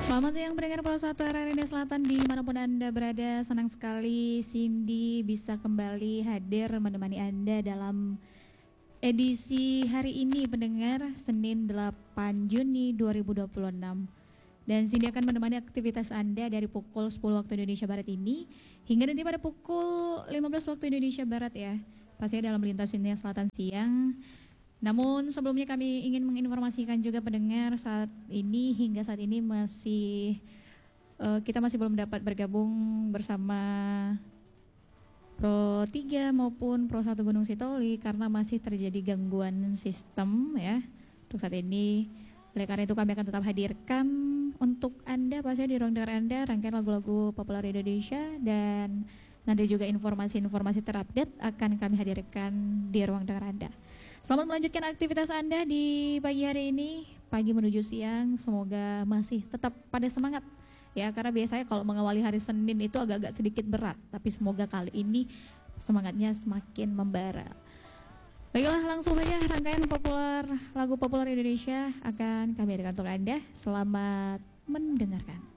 Selamat siang pendengar Pro 1 RRI Selatan dimanapun Anda berada. Senang sekali Cindy bisa kembali hadir menemani Anda dalam edisi hari ini pendengar Senin 8 Juni 2026. Dan Cindy akan menemani aktivitas Anda dari pukul 10 waktu Indonesia Barat ini hingga nanti pada pukul 15 waktu Indonesia Barat ya. Pastinya dalam Lintas Indonesia Selatan siang. Namun sebelumnya kami ingin menginformasikan juga pendengar hingga saat ini kita masih belum dapat bergabung bersama Pro 3 maupun Pro 1 Gunung Sitoli karena masih terjadi gangguan sistem ya untuk saat ini. Oleh karena itu kami akan tetap hadirkan untuk Anda pastinya di ruang dengar Anda rangkaian lagu-lagu populer Indonesia dan nanti juga informasi-informasi terupdate akan kami hadirkan di ruang dengar Anda. Selamat melanjutkan aktivitas Anda di pagi hari ini, pagi menuju siang, semoga masih tetap pada semangat ya, karena biasanya kalau mengawali hari Senin itu agak-agak sedikit berat, tapi semoga kali ini semangatnya semakin membara. Baiklah, langsung saja rangkaian lagu populer Indonesia akan kami hadirkan untuk Anda. Selamat mendengarkan.